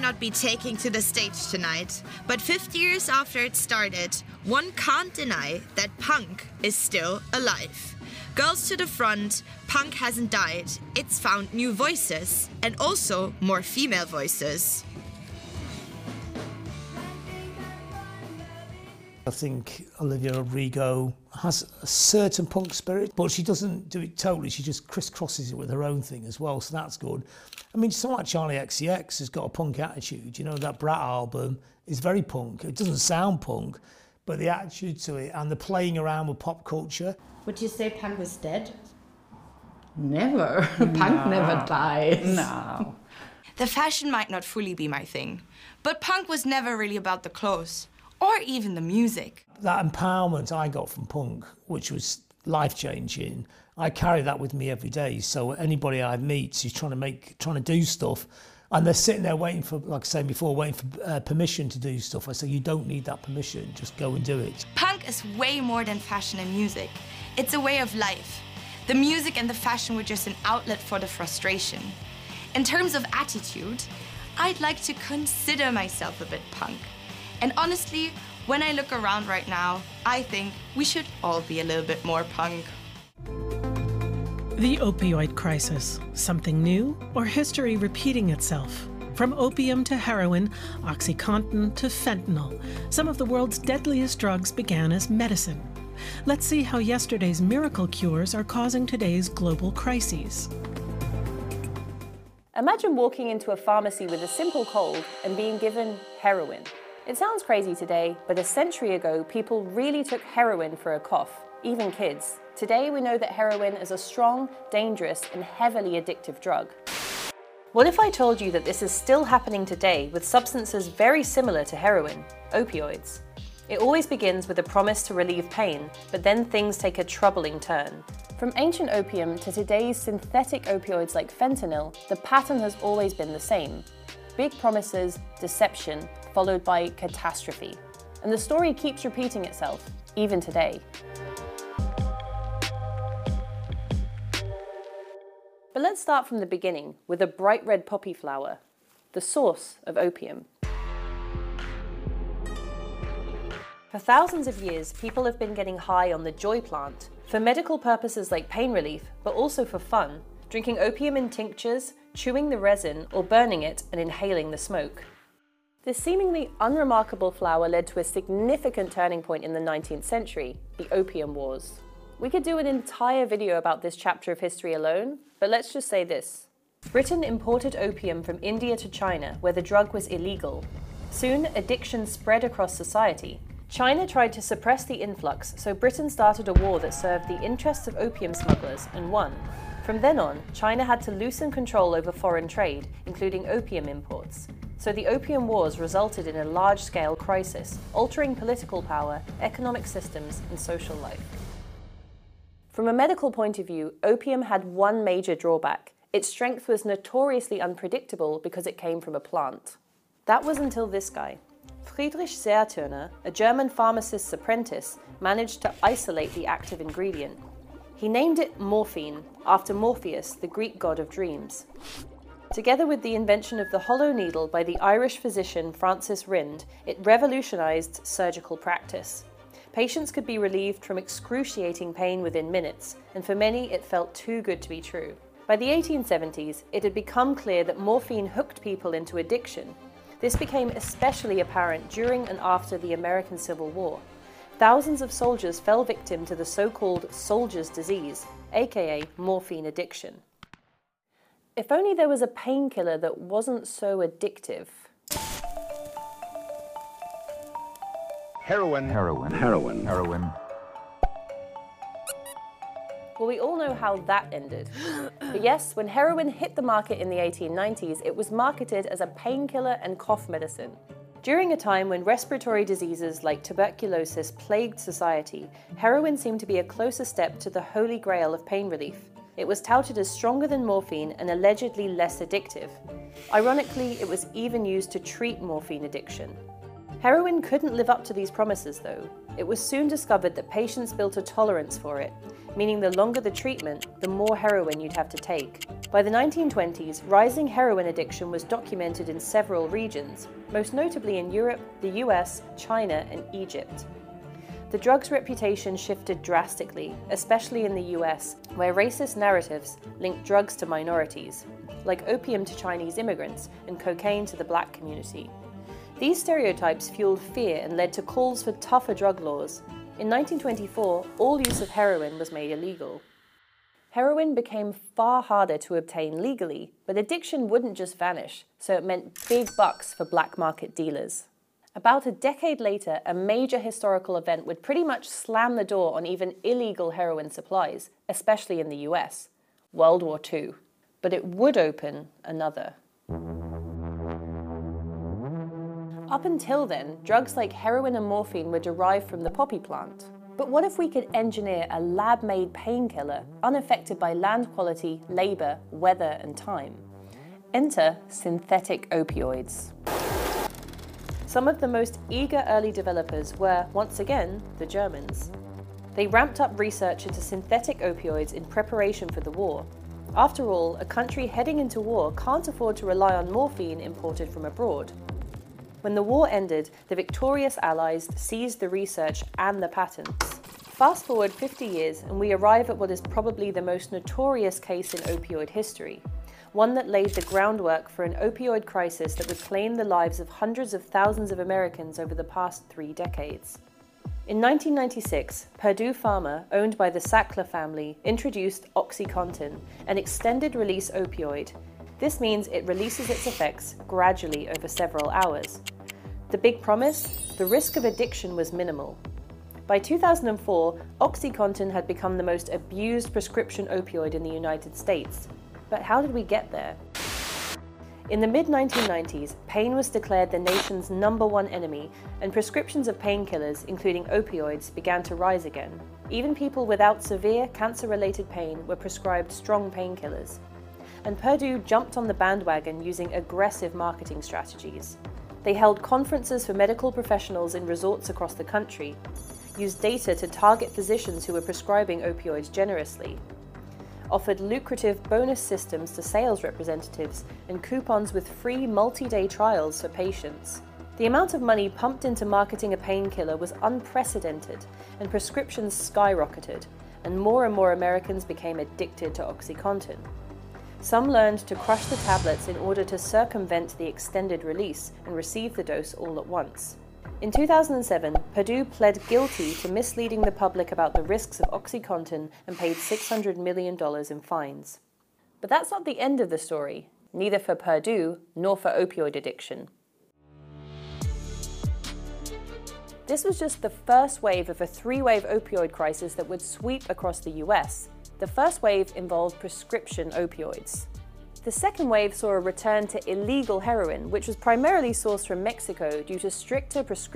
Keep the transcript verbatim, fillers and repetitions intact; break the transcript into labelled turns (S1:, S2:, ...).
S1: not be taking to the stage tonight, but fifty years after it started, one can't deny that punk is still alive. Girls to the front, punk hasn't died. It's found new voices and also more female voices.
S2: I think Olivia Rodrigo has a certain punk spirit, but she doesn't do it totally. She just crisscrosses it with her own thing as well, so that's good. I mean, someone like Charlie X C X has got a punk attitude. You know, that Brat album is very punk. It doesn't sound punk, but the attitude to it and the playing around with pop culture.
S3: Would you say punk was dead? Never. No. Punk never dies.
S4: No. The fashion might not fully be my thing, but punk was never really about the clothes. Or even the music.
S2: That empowerment I got from punk, which was life-changing, I carry that with me every day. So anybody I meet who's trying to make, trying to do stuff, and they're sitting there waiting for, like I said before, waiting for uh, permission to do stuff, I say, you don't need that permission, just go and do it.
S4: Punk is way more than fashion and music. It's a way of life. The music and the fashion were just an outlet for the frustration. In terms of attitude, I'd like to consider myself a bit punk. And honestly, when I look around right now, I think we should all be a little bit more punk.
S5: The opioid crisis, something new or history repeating itself? From opium to heroin, OxyContin to fentanyl, some of the world's deadliest drugs began as medicine. Let's see how yesterday's miracle cures are causing today's global crises.
S6: Imagine walking into a pharmacy with a simple cold and being given heroin. It sounds crazy today, but a century ago, people really took heroin for a cough, even kids. Today, we know that heroin is a strong, dangerous, and heavily addictive drug. What if I told you that this is still happening today with substances very similar to heroin, opioids? It always begins with a promise to relieve pain, but then things take a troubling turn. From ancient opium to today's synthetic opioids like fentanyl, the pattern has always been the same. Big promises, deception, followed by catastrophe. And the story keeps repeating itself, even today. But let's start from the beginning with a bright red poppy flower, the source of opium. For thousands of years, people have been getting high on the joy plant, for medical purposes like pain relief, but also for fun, drinking opium in tinctures, chewing the resin, or burning it and inhaling the smoke. This seemingly unremarkable flower led to a significant turning point in the nineteenth century, the Opium Wars. We could do an entire video about this chapter of history alone, but let's just say this. Britain imported opium from India to China, where the drug was illegal. Soon, addiction spread across society. China tried to suppress the influx, so Britain started a war that served the interests of opium smugglers and won. From then on, China had to loosen control over foreign trade, including opium imports. So the Opium Wars resulted in a large-scale crisis, altering political power, economic systems, and social life. From a medical point of view, opium had one major drawback. Its strength was notoriously unpredictable because it came from a plant. That was until this guy. Friedrich Seerturner, a German pharmacist's apprentice, managed to isolate the active ingredient. He named it morphine, after Morpheus, the Greek god of dreams. Together with the invention of the hollow needle by the Irish physician Francis Rind, it revolutionized surgical practice. Patients could be relieved from excruciating pain within minutes, and for many it felt too good to be true. By the eighteen seventies, it had become clear that morphine hooked people into addiction. This became especially apparent during and after the American Civil War. Thousands of soldiers fell victim to the so-called soldier's disease, aka morphine addiction. If only there was a painkiller that wasn't so addictive.
S7: Heroin. Heroin. Heroin. Heroin.
S6: Well, we all know how that ended. But yes, when heroin hit the market in the eighteen nineties, it was marketed as a painkiller and cough medicine. During a time when respiratory diseases like tuberculosis plagued society, heroin seemed to be a closer step to the holy grail of pain relief. It was touted as stronger than morphine and allegedly less addictive. Ironically, it was even used to treat morphine addiction. Heroin couldn't live up to these promises though. It was soon discovered that patients built a tolerance for it, meaning the longer the treatment, the more heroin you'd have to take. By the nineteen twenties, rising heroin addiction was documented in several regions, most notably in Europe, the U S, China, and Egypt. The drug's reputation shifted drastically, especially in the U S, where racist narratives linked drugs to minorities, like opium to Chinese immigrants and cocaine to the black community. These stereotypes fueled fear and led to calls for tougher drug laws. In nineteen twenty-four, all use of heroin was made illegal. Heroin became far harder to obtain legally, but addiction wouldn't just vanish, so it meant big bucks for black market dealers. About a decade later, a major historical event would pretty much slam the door on even illegal heroin supplies, especially in the U S, World War Two. But it would open another. Up until then, drugs like heroin and morphine were derived from the poppy plant. But what if we could engineer a lab-made painkiller unaffected by land quality, labour, weather and time? Enter synthetic opioids. Some of the most eager early developers were, once again, the Germans. They ramped up research into synthetic opioids in preparation for the war. After all, a country heading into war can't afford to rely on morphine imported from abroad. When the war ended, the victorious Allies seized the research and the patents. Fast forward fifty years and we arrive at what is probably the most notorious case in opioid history, one that laid the groundwork for an opioid crisis that would claim the lives of hundreds of thousands of Americans over the past three decades. In nineteen ninety-six, Purdue Pharma, owned by the Sackler family, introduced OxyContin, an extended-release opioid. This means it releases its effects gradually over several hours. The big promise? The risk of addiction was minimal. By two thousand four, OxyContin had become the most abused prescription opioid in the United States. But how did we get there? In the mid nineteen nineties, pain was declared the nation's number one enemy, and prescriptions of painkillers, including opioids, began to rise again. Even people without severe cancer-related pain were prescribed strong painkillers. And Purdue jumped on the bandwagon using aggressive marketing strategies. They held conferences for medical professionals in resorts across the country, used data to target physicians who were prescribing opioids generously, offered lucrative bonus systems to sales representatives and coupons with free multi-day trials for patients. The amount of money pumped into marketing a painkiller was unprecedented, and prescriptions skyrocketed, and more and more Americans became addicted to OxyContin. Some learned to crush the tablets in order to circumvent the extended release and receive the dose all at once. In two thousand seven, Purdue pled guilty to misleading the public about the risks of OxyContin and paid six hundred million dollars in fines. But that's not the end of the story, neither for Purdue nor for opioid addiction. This was just the first wave of a three-wave opioid crisis that would sweep across the U S. The first wave involved prescription opioids. The second wave saw a return to illegal heroin, which was primarily sourced from Mexico due to stricter prescription